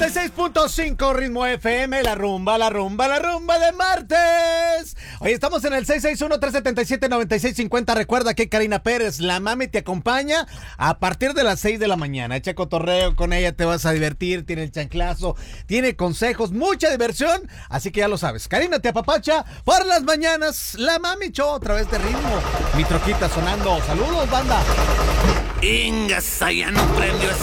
96.5 Ritmo FM, la rumba de martes. Hoy estamos en el 661-377-9650. Recuerda que Karina Pérez, la mami, te acompaña a partir de las 6 de la mañana. Echa cotorreo con ella, te vas a divertir, tiene el chanclazo, tiene consejos, mucha diversión. Así que ya lo sabes, Karina te apapacha por las mañanas. La mami show a través de Ritmo. Mi troquita sonando. Saludos, banda. Ingas, ya no prendió esa